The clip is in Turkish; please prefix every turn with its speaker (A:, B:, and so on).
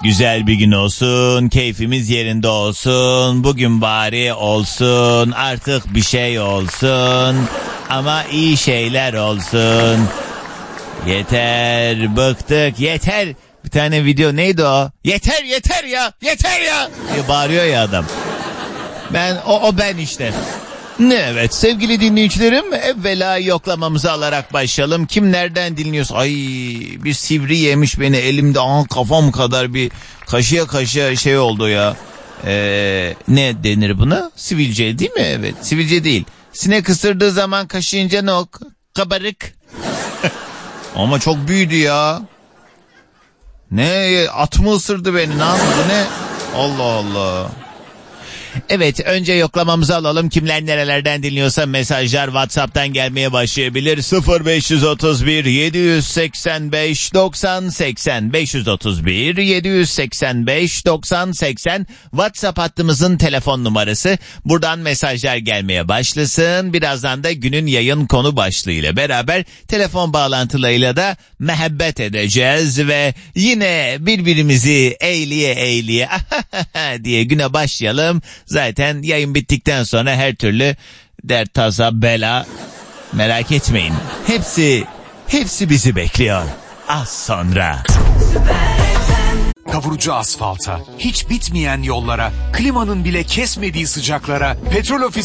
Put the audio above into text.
A: Güzel bir gün olsun, keyfimiz yerinde olsun, bugün bari olsun, artık bir şey olsun ama iyi şeyler olsun. Yeter, bıktık, yeter. Bir tane video neydi o? Yeter ya, yeter ya diye bağırıyor ya adam. Ben işte. Evet sevgili dinleyicilerim, evvela yoklamamızı alarak başlayalım. Kim nereden dinliyorsa, ay bir sivri yemiş beni elimde, kafam kadar bir kaşıya şey oldu ya. Ne denir buna? Sivilce değil mi? Evet, sivilce değil. Sinek ısırdığı zaman kaşıyınca ne o? Kabarık. Ama çok büyüdü ya. Ne, at mı ısırdı beni, ne yaptı, ne? Allah Allah. Evet, önce yoklamamızı alalım. Kimler nerelerden dinliyorsa mesajlar WhatsApp'tan gelmeye başlayabilir. 0531 785 90 80 531 785 90 80 WhatsApp hattımızın telefon numarası. Buradan mesajlar gelmeye başlasın. Birazdan da günün yayın konu başlığıyla beraber telefon bağlantılarıyla da muhabbet edeceğiz ve yine birbirimizi eğliye diye güne başlayalım. Zaten yayın bittikten sonra her türlü dert, tasa, bela, merak etmeyin. Hepsi bizi bekliyor. Az sonra.
B: Kavurucu asfalta, hiç bitmeyen yollara, klimanın bile kesmediği sıcaklara, Petrol Ofisi